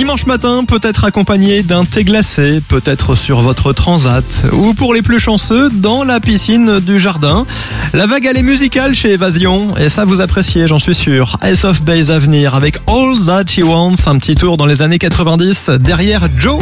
dimanche matin, peut-être accompagné d'un thé glacé, peut-être sur votre transat, ou pour les plus chanceux, dans la piscine du jardin. La vague elle est musicale chez Évasion, et ça vous appréciez, j'en suis sûr. Ace of Base à venir avec All That She Wants, un petit tour dans les années 90, derrière Joe.